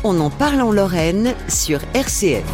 On en parle en Lorraine sur RCF.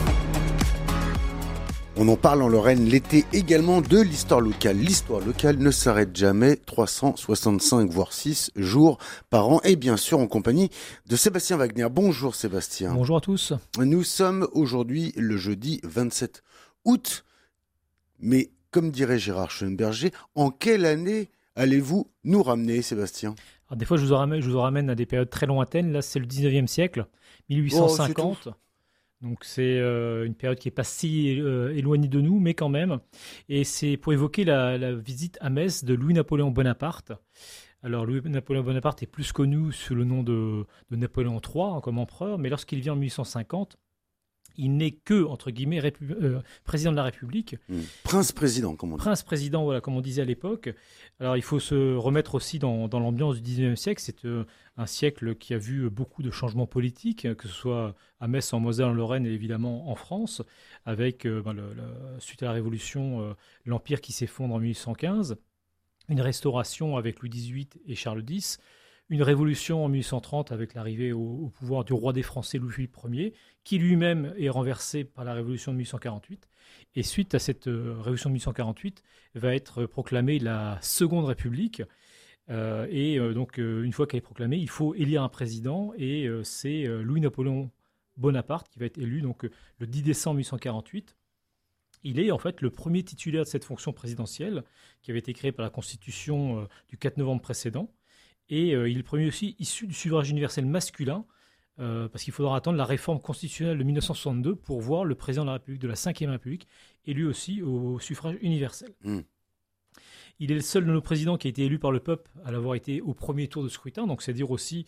On en parle en Lorraine l'été également de l'histoire locale. L'histoire locale ne s'arrête jamais, 365 voire 6 jours par an et bien sûr en compagnie de Sébastien Wagner. Bonjour Sébastien. Bonjour à tous. Nous sommes aujourd'hui le jeudi 27 août, mais comme dirait Gérard Schoenberger, en quelle année allez-vous nous ramener Sébastien ? Alors, des fois je vous ramène à des périodes très lointaines, là c'est le 19e siècle, 1850. Oh, donc c'est une période qui n'est pas si éloignée de nous, mais quand même. Et c'est pour évoquer la visite à Metz de Louis-Napoléon Bonaparte. Alors Louis-Napoléon Bonaparte est plus connu sous le nom de Napoléon III comme empereur, mais lorsqu'il vient en 1850, il n'est que, entre guillemets, président de la République. Prince-président, comme on dit. Prince-président, voilà, comme on disait à l'époque. Alors, il faut se remettre aussi dans l'ambiance du 19e siècle. C'est un siècle qui a vu beaucoup de changements politiques, que ce soit à Metz, en Moselle, en Lorraine et évidemment en France, avec, suite à la Révolution, l'Empire qui s'effondre en 1815, une restauration avec Louis XVIII et Charles X, une révolution en 1830 avec l'arrivée au pouvoir du roi des Français Louis-Philippe Ier, qui lui-même est renversé par la révolution de 1848. Et suite à cette révolution de 1848, va être proclamée la Seconde République. Donc, une fois qu'elle est proclamée, il faut élire un président. Et c'est Louis-Napoléon Bonaparte qui va être élu donc, le 10 décembre 1848. Il est en fait le premier titulaire de cette fonction présidentielle qui avait été créée par la Constitution du 4 novembre précédent. Et il est le premier aussi issu du suffrage universel masculin, parce qu'il faudra attendre la réforme constitutionnelle de 1962 pour voir le président de la République, de la Ve République, élu aussi au suffrage universel. Il est le seul de nos présidents qui a été élu par le peuple à l'avoir été au premier tour de scrutin, donc c'est dire aussi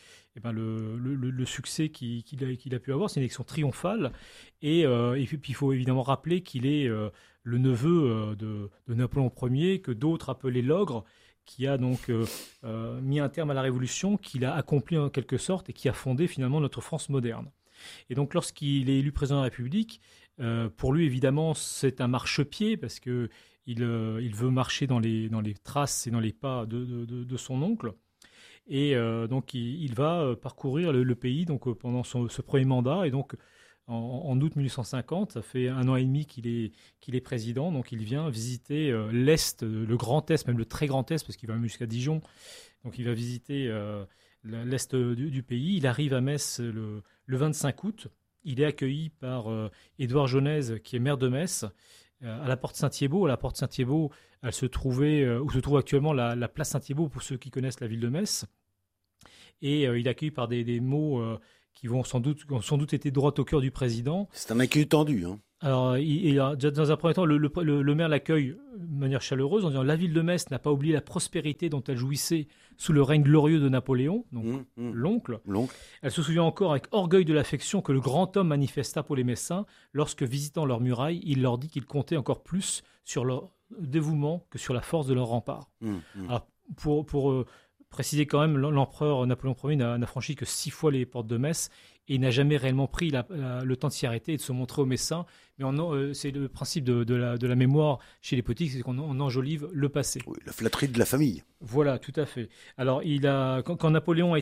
le succès qu'il a pu avoir. C'est une élection triomphale, et puis il faut évidemment rappeler qu'il est le neveu de Napoléon Ier, que d'autres appelaient l'ogre, qui a donc mis un terme à la Révolution, qu'il a accompli en quelque sorte et qui a fondé finalement notre France moderne. Et donc lorsqu'il est élu président de la République, pour lui évidemment c'est un marchepied parce qu'il veut marcher dans les traces et dans les pas de son oncle. Et donc il va parcourir le pays donc, pendant ce premier mandat. Et donc en août 1850, ça fait 1 an et demi qu'il est président, donc il vient visiter l'Est, le Grand Est, même le très Grand Est, parce qu'il va même jusqu'à Dijon. Donc il va visiter l'Est du pays. Il arrive à Metz le 25 août. Il est accueilli par Édouard Jaunez, qui est maire de Metz, à la porte Saint-Thiébaut. À la porte Saint-Thiébaut, elle se trouvait, où se trouve actuellement la place Saint-Thiébaut, pour ceux qui connaissent la ville de Metz. Et il est accueilli par des mots qui ont sans doute été droit au cœur du président. C'est un accueil tendu. Alors, dans un premier temps, le maire l'accueille de manière chaleureuse en disant « La ville de Metz n'a pas oublié la prospérité dont elle jouissait sous le règne glorieux de Napoléon, donc l'oncle. Elle se souvient encore avec orgueil de l'affection que le grand homme manifesta pour les Messins lorsque, visitant leurs murailles, il leur dit qu'il comptait encore plus sur leur dévouement que sur la force de leur rempart. » Alors, pour préciser quand même, l'empereur Napoléon Ier n'a franchi que 6 fois les portes de Metz et il n'a jamais réellement pris le temps de s'y arrêter et de se montrer aux Messins. Mais c'est le principe de la mémoire chez les politiques, c'est qu'on enjolive le passé. Oui, la flatterie de la famille. Voilà, tout à fait. Alors, quand Napoléon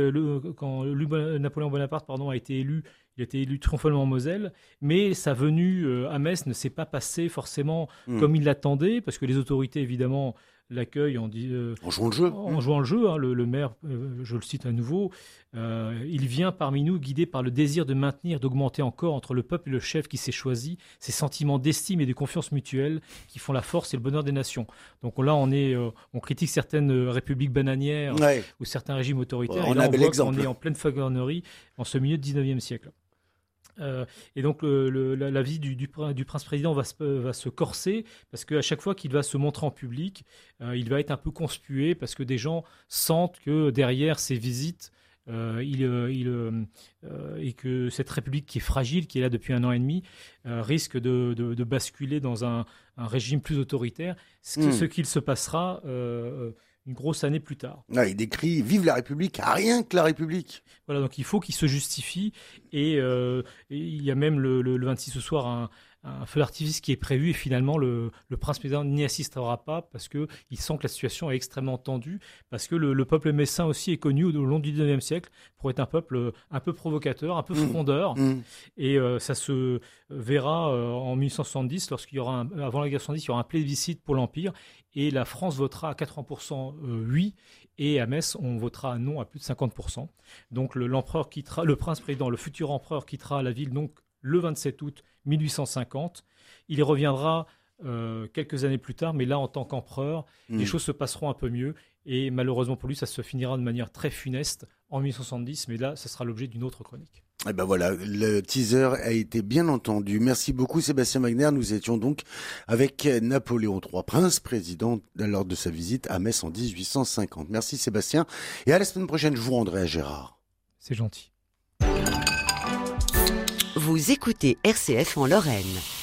Napoléon Bonaparte a été élu, il a été élu triomphalement en Moselle, mais sa venue à Metz ne s'est pas passée forcément comme il l'attendait, parce que les autorités, évidemment, l'accueil en jouant le jeu. En jouant le jeu, le maire, je le cite à nouveau, il vient parmi nous guidé par le désir de maintenir, d'augmenter encore entre le peuple et le chef qui s'est choisi ces sentiments d'estime et de confiance mutuelle qui font la force et le bonheur des nations. Donc là, on critique certaines républiques bananières ou certains régimes autoritaires. On a un bel exemple. On est en pleine flagornerie en ce milieu du 19e siècle. Et donc la vie du prince-président va se corser parce qu'à chaque fois qu'il va se montrer en public, il va être un peu conspué parce que des gens sentent que derrière ses visites, et que cette République qui est fragile, qui est là depuis 1 an et demi, risque de basculer dans un régime plus autoritaire, ce qu'il se passera une grosse année plus tard. Il décrit « Vive la République », rien que la République. Voilà, donc il faut qu'il se justifie. Et il y a même le 26 ce soir un feu d'artifice qui est prévu et finalement le prince-président n'y assistera pas parce qu'il sent que la situation est extrêmement tendue, parce que le peuple messin aussi est connu au long du 19e siècle pour être un peuple un peu provocateur, un peu frondeur. Et ça se verra en 1870, avant la guerre de 70, il y aura un plébiscite pour l'Empire et la France votera à 80% oui, et à Metz, on votera non à plus de 50%. Donc l'empereur quittera, le prince-président, le futur empereur quittera la ville donc le 27 août 1850. Il y reviendra quelques années plus tard, mais là, en tant qu'empereur, les choses se passeront un peu mieux. Et malheureusement pour lui, ça se finira de manière très funeste en 1870, mais là, ça sera l'objet d'une autre chronique. Et ben voilà, le teaser a été bien entendu. Merci beaucoup Sébastien Wagner. Nous étions donc avec Napoléon III, prince-président lors de sa visite à Metz en 1850. Merci Sébastien. Et à la semaine prochaine, je vous rendrai à Gérard. C'est gentil. Vous écoutez RCF en Lorraine.